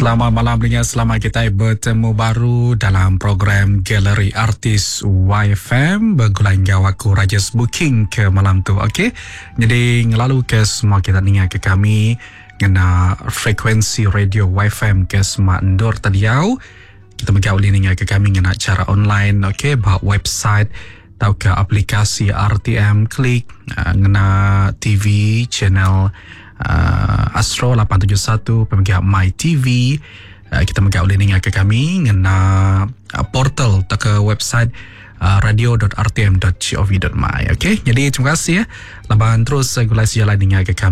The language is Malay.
Selamat malam dengan selamat kita bertemu baru dalam program Galeri Artis YFM bergulan gawaku Rajas Booking ke malam tu, okey. Jadi ngelalu ke semua kita dengar ke kami ngena frekuensi radio YFM ke semua endor tadiau. Kita bergaul dengar ke kami ngena cara online, okey, bah website atau ke aplikasi RTM Klik, ngena TV channel Astro 871 pemegang My TV. Kita mengaul dengan ke kami ngena portal atau ke website radio.rtm.gov.my. Okey, jadi terima kasih ya. Laban terus gulai jalan dengan ke kami.